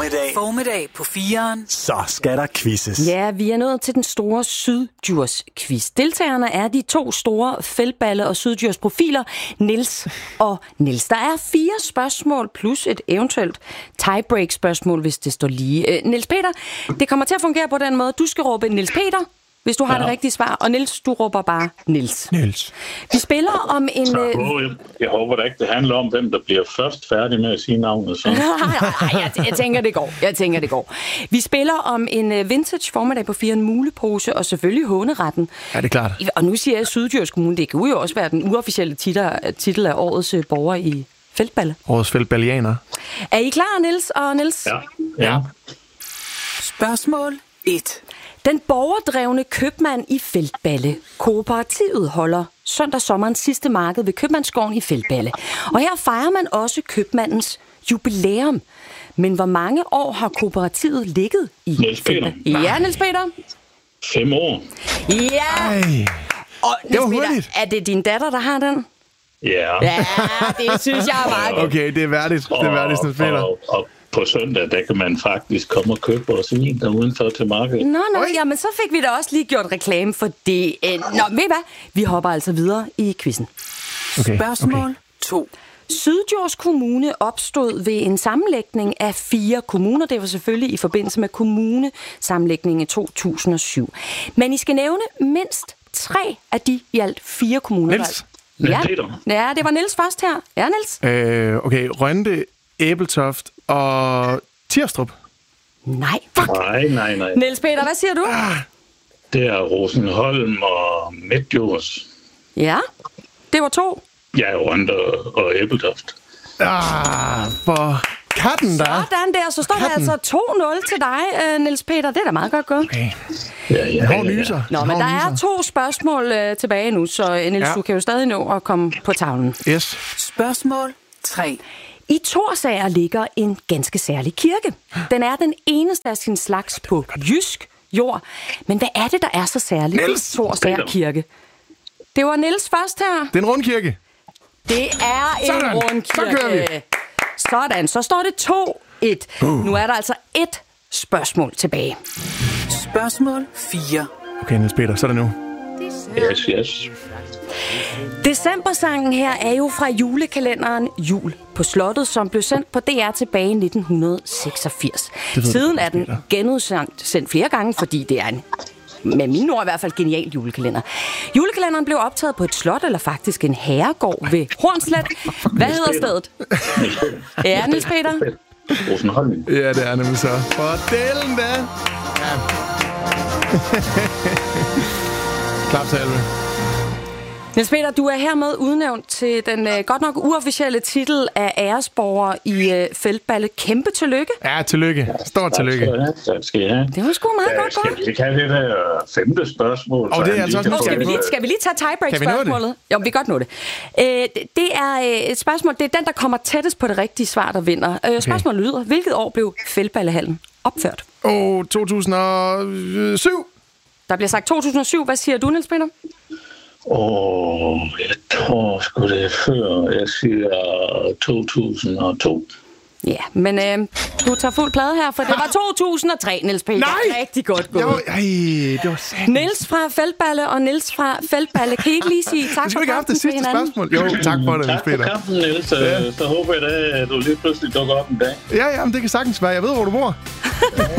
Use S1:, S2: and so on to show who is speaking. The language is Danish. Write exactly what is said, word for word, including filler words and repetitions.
S1: formiddag. Formiddag på fireren. Så skal der quizzes.
S2: Ja, vi er nået til den store Syddjurs-quiz. Deltagerne er de to store Feldballe- og Syddjurs-profiler, Niels og Niels. Der er fire spørgsmål plus et eventuelt tiebreak-spørgsmål, hvis det står lige. Øh, Niels Peter, det kommer til at fungere på den måde. Du skal råbe Niels Peter, hvis du har ja. det rigtige svar. Og Niels, du råber bare Niels.
S3: Niels.
S2: Vi spiller om en...
S4: Så, jeg, jeg håber da ikke, det handler om, hvem der bliver først færdig med at sige navnet. Så.
S2: Nej, jeg, jeg tænker, det går. Jeg tænker, det går. Vi spiller om en vintage formiddag på fire, en mulepose og selvfølgelig håneretten.
S3: Ja, det er klart.
S2: Og nu siger jeg Syddjurs Kommune. Det kan jo også være den uofficielle titel, titel af årets borger i Feldballe.
S3: Årets Feldballianer.
S2: Er I klar, Niels og Niels?
S4: Ja. ja.
S1: Spørgsmål et.
S2: Den borgerdrevne købmand i Feldballe, Kooperativet, holder søndag sommerens sidste marked ved Købmandsgården i Feldballe. Og her fejrer man også købmandens jubilæum. Men hvor mange år har Kooperativet ligget i
S4: Niels Peter.
S2: Ja, Niels Peter.
S4: Fem år.
S2: Ja.
S3: Ej,
S2: og
S3: det var
S2: Niels Peter,
S3: hurtigt.
S2: er det din datter, der har den?
S4: Ja.
S2: Ja, det synes jeg er meget godt.
S3: Okay, det er værdigt. Det er værdigt, Niels Peter.
S4: Og, og, og på søndag, der kan man faktisk komme og købe vores vin der udenfor til markedet.
S2: Nå, nå, jamen så fik vi da også lige gjort reklame for det. Nå, ved I hvad? Vi hopper altså videre i quizzen.
S3: Okay,
S1: Spørgsmål
S3: okay.
S1: to.
S2: Syddjurs Kommune opstod ved en sammenlægning af fire kommuner. Det var selvfølgelig i forbindelse med kommunesammenlægningen i to tusind og syv. Men I skal nævne mindst tre af de i alt fire kommuner.
S3: Niels.
S2: Ja.
S4: Peter.
S2: ja, det var Niels først her. Ja, Niels?
S3: Øh, okay, Rønde, Æbeltoft og Tirstrup.
S2: Nej.
S4: Nej, nej, nej.
S2: Niels Peter, hvad siger du?
S3: Ah,
S4: Det er Rosenholm og Midtjurs.
S2: Ja, det var to.
S4: Ja, Rønde og Æbeltoft.
S3: ah, for katten der.
S2: Sådan der, så står det
S3: Katten.
S2: altså to nul til dig, øh, Niels Peter. Det er da meget godt gået.
S3: Okay.
S4: Ja, ja,
S3: Hård
S4: ja, ja.
S3: nyser.
S2: Nå, men
S3: Hård
S2: der er
S3: nyser.
S2: to spørgsmål øh, tilbage nu, så øh, Niels,
S3: Ja.
S2: du kan jo stadig nå at komme på tavlen.
S3: Yes.
S1: Spørgsmål tre.
S2: I Thorsager ligger en ganske særlig kirke. Den er den eneste af sin slags på jysk jord. Men hvad er det, der er så særligt
S3: Niels!
S2: i Thorsager kirke? Det var Niels først her.
S3: Det er en rundkirke.
S2: Det er en
S3: Sådan.
S2: rundkirke.
S3: Så kører vi.
S2: Sådan, så står det to et. Uh. Nu er der altså et spørgsmål tilbage.
S1: Spørgsmål fire.
S3: Okay, Niels Peter, så er det nu.
S4: Yes, yes.
S2: Decembersangen her er jo fra julekalenderen Jul på Slottet, som blev sendt på D R tilbage i nitten seksogfirs. Siden er den
S3: Peter.
S2: genudsendt sendt flere gange, fordi det er en, med mine ord i hvert fald, genial julekalender. Julekalenderen blev optaget på et slot, eller faktisk en herregård ved Hornslet. Hvad hedder stedet? Ja, Niels Peter.
S4: Rosenholm.
S3: Ja, det er nemlig så. For delen da. Ja. Klap salve.
S2: Niels Peter, du er hermed udnævnt til den øh, godt nok uofficielle titel af æresborger i øh, Feldballe. Kæmpe tillykke.
S3: Ja, tillykke. Stort tillykke.
S4: Tak skal I have.
S2: Det var sgu meget
S4: Ja,
S2: godt
S4: skal
S2: gået.
S4: vi ikke have det der femte spørgsmål?
S3: Og det er
S4: så han
S3: altså
S4: lige
S3: også
S4: kan
S2: Skal vi,
S4: få-
S2: lige, skal vi lige tage
S3: Kan vi nå
S2: tiebreak-spørgsmålet? Jo, vi kan godt nå det. Øh, det- det er øh, et spørgsmål, det er den, der kommer tættest på det rigtige svar, der vinder. Øh, spørgsmålet lyder, hvilket år blev Feldballehallen opført?
S3: Og to tusind og syv.
S2: Der bliver sagt to tusind og syv. Hvad siger du, Niels Peter?
S4: Åh, jeg tror sgu det er før. Jeg siger to tusind og to.
S2: Ja, men øh, du tager fuld plade her, for det var to tusind og tre, Niels Peter.
S3: Nej!
S2: Rigtig godt gået.
S3: Jo, ej, det var sandt.
S2: Niels fra Feldballe og Niels fra Feldballe. Kan I ikke lige sige tak
S3: Du
S2: for
S3: skulle ikke have haft det
S2: kampen til
S3: sidste
S2: hinanden?
S3: spørgsmål. Jo, tak for det, Niels
S4: Tak for
S3: Peter.
S4: kampen, Niels. Ja. Så håber jeg da, at du lige pludselig dukker op en dag.
S3: Ja, ja, men det kan sagtens være. Jeg ved, hvor du bor.